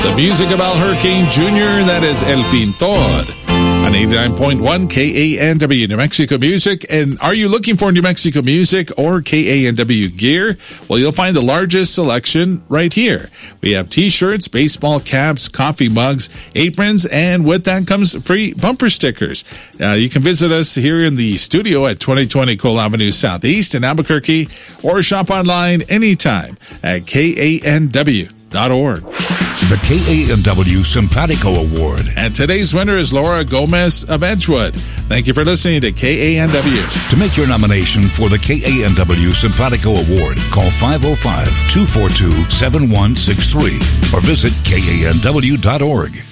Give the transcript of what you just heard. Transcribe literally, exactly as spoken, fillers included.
The music of Al Hurricane Junior, that is El Pintor. On eighty-nine point one K A N W New Mexico Music. And are you looking for New Mexico music or K A N W gear? Well, you'll find the largest selection right here. We have t-shirts, baseball caps, coffee mugs, aprons, and with that comes free bumper stickers. Uh, you can visit us here in the studio at twenty twenty Cole Avenue Southeast in Albuquerque, or shop online anytime at K A N W dot org. The K A N W Simpatico Award. And today's winner is Laura Gomez of Edgewood. Thank you for listening to K A N W. To make your nomination for the K A N W Simpatico Award, call five oh five, two four two, seven one six three or visit K A N W dot org.